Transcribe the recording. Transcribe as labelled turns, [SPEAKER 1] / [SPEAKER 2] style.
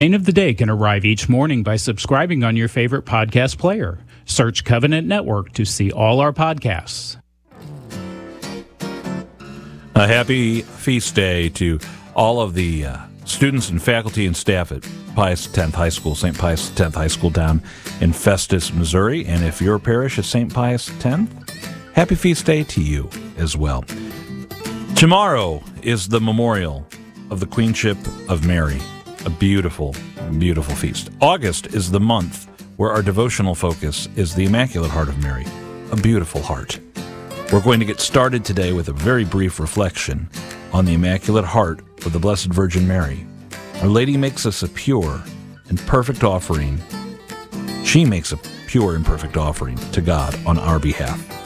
[SPEAKER 1] Saint of the Day can arrive each morning by subscribing on your favorite podcast player. Search Covenant Network to see all our podcasts.
[SPEAKER 2] A happy feast day to all of the students and faculty and staff at Pius X High School, St. Pius X High School down in Festus, Missouri. And if your parish is St. Pius X, happy feast day to you as well. Tomorrow is the memorial of the Queenship of Mary. A beautiful, beautiful feast. August is the month where our devotional focus is the Immaculate Heart of Mary, a beautiful heart. We're going to get started today with a very brief reflection on the Immaculate Heart of the Blessed Virgin Mary. Our Lady makes us a pure and perfect offering. She makes a pure and perfect offering to God on our behalf.